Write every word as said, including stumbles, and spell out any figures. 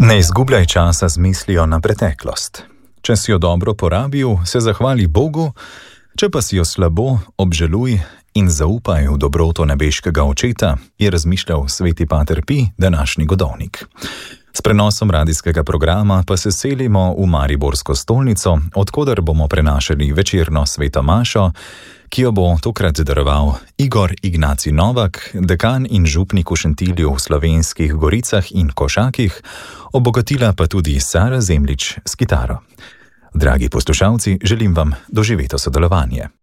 Ne izgubljaj časa z mislijo na preteklost. Če si jo dobro porabil, se zahvali Bogu, če pa si jo slabo, obžaluj in zaupaj v dobroto nebeškega očeta, je razmišljal sveti pater Pi, današnji godovnik. S prenosom radijskega programa pa se selimo v Mariborsko stolnico, odkoder bomo prenašali večerno sveto mašo, ki jo bo tokrat daroval Igor Ignacij Novak, dekan in župnik v Šentilju v Slovenskih Goricah in Košakih, obogatila pa tudi Sara Zemljič s kitaro. Dragi poslušalci, želim vam doživeto sodelovanje.